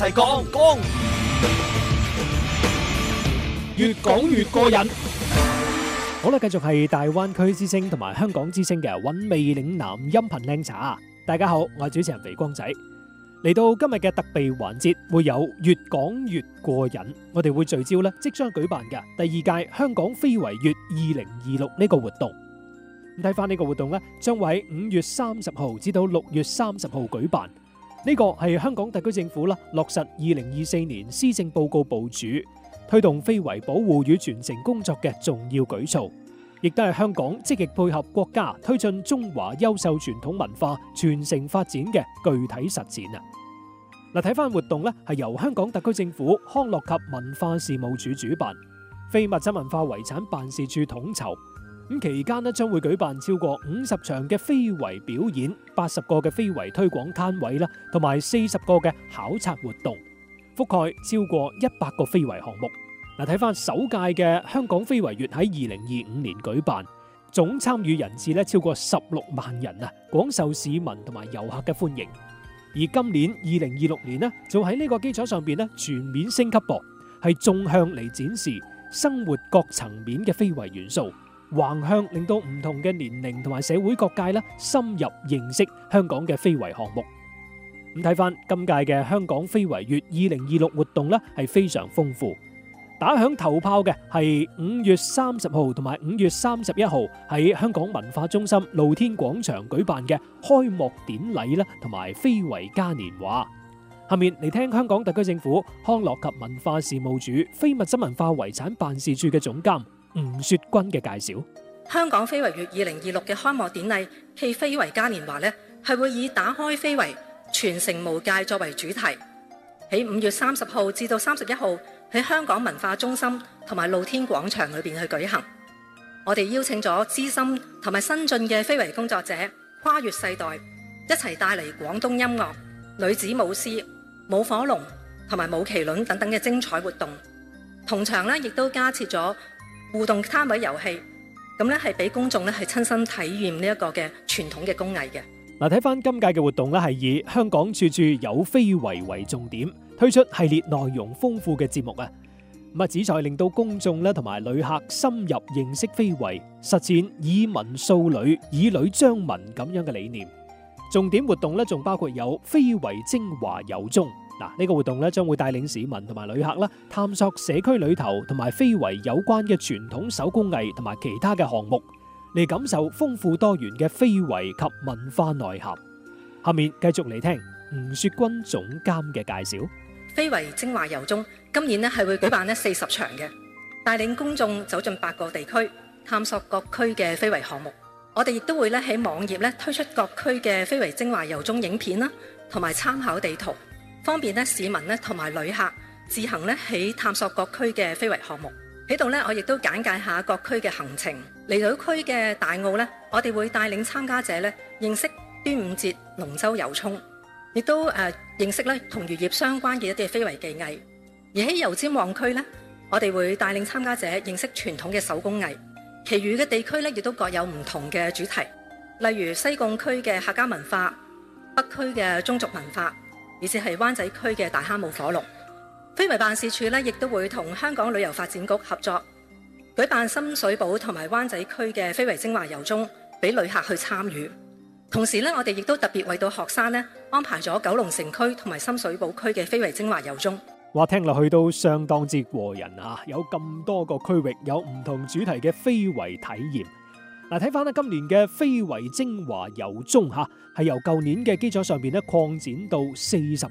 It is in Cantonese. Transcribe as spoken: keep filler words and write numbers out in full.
係講講，越講越過癮。 好啦，繼續係大灣區之聲同埋香港之聲嘅韻味嶺南音頻靚茶。大家好，我係主持人肥光仔。嚟到今日嘅特備環節，會有越講越過癮。我哋會聚焦咧即將舉辦嘅第二屆香港非遺月二零二六呢個活動。咁睇翻呢個活動咧，將會喺五月三十號至到六月三十號舉辦。呢個係香港特區政府啦落實二零二四年施政報告部署，推動非遺保護與傳承工作嘅重要舉措，亦都係香港積極配合國家推進中華優秀傳統文化傳承發展嘅具體實踐啊！嗱，睇翻活動咧，係由香港特區政府康樂及文化事務署主辦，非物質文化遺產辦事處統籌。咁期間咧將會舉辦超過五十場嘅非遺表演，八十個嘅非遺推廣攤位啦，同埋四十個嘅考察活動，覆蓋超過一百個非遺項目。嗱，睇翻首屆嘅香港非遺月喺二零二五年舉辦，總參與人次咧超過十六萬人啊，廣受市民同埋遊客嘅歡迎。而今年二零二六年呢，就喺呢個基礎上邊咧全面升級噃，係縱向嚟展示生活各層面嘅非遺元素，橫向令到唔同嘅年齡同埋社會各界咧深入認識香港嘅非遺項目。咁睇翻今屆嘅香港非遺月二零二六活動咧係非常豐富。打響頭炮嘅係五月三十號同埋五月三十一號喺香港文化中心露天廣場舉辦嘅開幕典禮啦，同埋非遺嘉年華。下面嚟聽香港特區政府康樂及文化事務署非物質文化遺產辦事處嘅總監吳雪君嘅介紹。 香港非遺月二零二六嘅開幕典禮暨非遺嘉年華呢，係會以打開非遺、傳承無界作為主題，喺五月三十號至到三十一號喺香港文化中心同埋露天廣場裏邊去舉行。我哋邀請咗資深同埋新進嘅非遺工作者，跨越世代，一齊帶嚟廣東音樂、女子舞獅、舞火龍同埋舞麒麟等等嘅精彩活動。同場呢亦都加設咗互動攤位遊戲，咁咧係俾公眾咧係親身體驗呢一個嘅傳統嘅工藝嘅。 嗱，睇翻今屆嘅活動咧，係以香港處處有非遺為重點，推出系列內容豐富嘅節目啊！咁啊，旨在令到公眾咧同埋旅客深入認識非遺，實踐以文塑女、以女彰文咁樣嘅理念。重點活動咧仲包括有非遺精華遊蹤。嗱，呢個活動咧將會帶領市民同埋旅客啦，探索社區裏頭同埋非遺有關嘅傳統手工藝同埋其他嘅項目，嚟感受豐富多元嘅非遺及文化內涵。下面繼續嚟聽吳雪君總監嘅介紹。 非遺精華遊蹤今年咧係會舉辦咧四十場嘅，帶領公眾走進八個地區，探索各區嘅非遺項目。我哋亦都會咧喺網頁咧推出各區嘅非遺精華遊蹤影片啦，同埋參考地圖，方便咧市民咧同埋旅客自行咧喺探索各區嘅非遺項目。喺度咧，我亦都簡介下各區嘅行程。嚟到區嘅大澳咧，我哋會帶領參加者咧認識端午節龍舟遊涌，亦都誒、呃、認識咧同漁業相關嘅一啲非遺技藝。而喺油尖旺區咧，我哋會帶領參加者認識傳統嘅手工藝。其餘嘅地區咧，亦都各有唔同嘅主題，例如西貢區嘅客家文化、北區嘅宗族文化，以至係灣仔區嘅大坑舞火龍。非遺辦事處咧，亦都會同香港旅遊發展局合作，舉辦深水埗同埋灣仔區嘅非遺精華遊蹤，俾旅客去參與。同時咧，我哋亦都特別為到學生咧安排咗九龍城區同埋深水埗區嘅非遺精華遊蹤。 哇，聽落去都相當之過癮啊！有咁多個區域，有唔同主題嘅非遺體驗。嗱，睇翻咧今年嘅非遺精華遊蹤嚇，係由舊年嘅基礎上邊咧擴展到四十